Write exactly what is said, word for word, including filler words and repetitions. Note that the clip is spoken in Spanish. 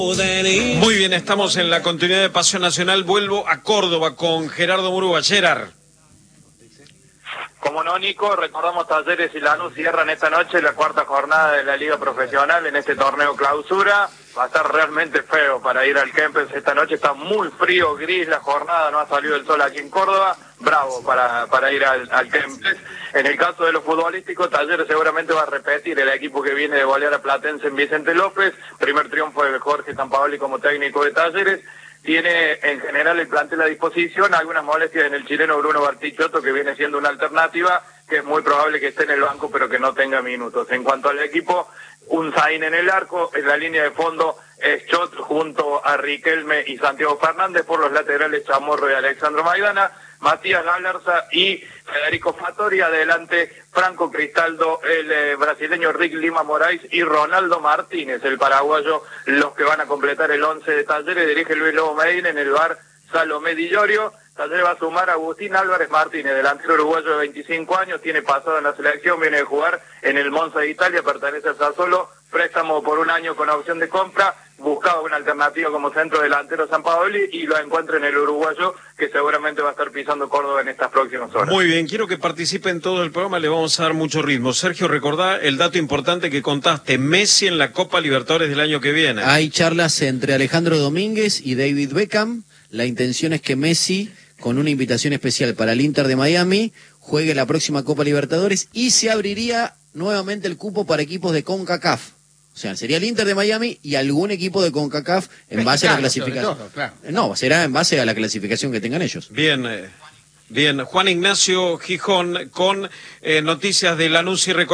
Muy bien, estamos en la continuidad de Pasión Nacional. Vuelvo a Córdoba con Gerardo Murúa. Gerard. Como no, Nico, recordamos Talleres y Lanús cierran esta noche la cuarta jornada de la Liga Profesional en este torneo clausura. Va a estar realmente feo para ir al Kempes esta noche, está muy frío, gris la jornada, no ha salido el sol aquí en Córdoba. Bravo para, para ir al, al Kempes. En el caso de los futbolísticos, Talleres seguramente va a repetir el equipo que viene de golear a Platense en Vicente López. Primer triunfo de Jorge Sampaoli como técnico de Talleres. Tiene en general el plantel a disposición, algunas molestias en el chileno Bruno Bartichotto, que viene siendo una alternativa, que es muy probable que esté en el banco pero que no tenga minutos. En cuanto al equipo, un Zain en el arco, en la línea de fondo es Chot junto a Riquelme y Santiago Fernández, por los laterales Chamorro y Alexandro Maidana, Matías Galarza y Federico Fattori, adelante Franco Cristaldo, el eh, brasileño Rick Lima Moraes y Ronaldo Martínez, el paraguayo, los que van a completar el once de Talleres. Dirige Luis Lobo Medina, en el bar Salomé Di Llorio. Talleres va a sumar a Agustín Álvarez Martínez, delantero uruguayo de veinticinco años, tiene pasado en la selección, viene de jugar en el Monza de Italia, pertenece al Sassuolo, préstamo por un año con opción de compra, buscaba una alternativa como centro delantero Sampaoli y lo encuentra en el uruguayo, que seguramente va a estar pisando Córdoba en estas próximas horas. Muy bien, quiero que participe en todo el programa, le vamos a dar mucho ritmo. Sergio, recordá el dato importante que contaste, Messi en la Copa Libertadores del año que viene. Hay charlas entre Alejandro Domínguez y David Beckham. La intención es que Messi, con una invitación especial para el Inter de Miami, juegue la próxima Copa Libertadores y se abriría nuevamente el cupo para equipos de CONCACAF. O sea, sería el Inter de Miami y algún equipo de CONCACAF en base a la clasificación. Todo, claro. No, será en base a la clasificación que tengan ellos. Bien, eh, bien. Juan Ignacio Gijón con eh, noticias de Lanús y Recordado.